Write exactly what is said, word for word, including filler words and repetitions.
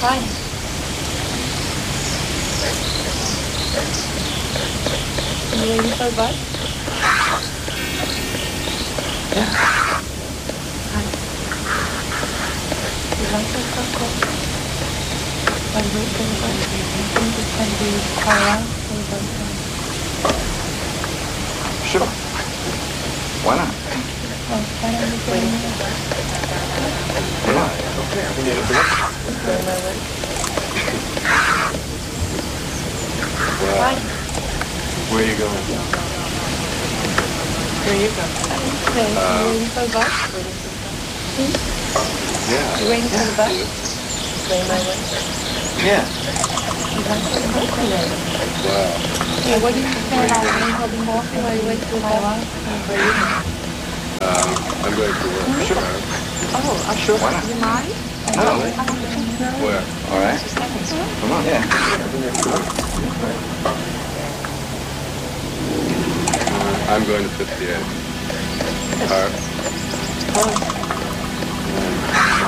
Fine. You waiting for the bus? Yeah. Hi. You like your cocoa? I'll wait for the bus. I think it can be far out for the bus. Sure. Why not? Oh, why don't we go in there? Yeah. Okay. I think it's Wait, wait, wait. Well, Fine. where are you going? Where you go? Okay, Uh, you waiting for the bus? Hmm? Yeah. You waiting for the bus? Yeah. Wait, wait, wait. Yeah. You like your cocoa then? Wow. Hey, what do you say Where you about going? me holding coffee while you wait for the bus? Where you going? Um, I'm going to work. Hmm? Sure. Oh, uh, Sure. Why not? you mind? No. No. Where? All right. Come on. Yeah. Uh, I'm going to fifty-eight. Are, Oh,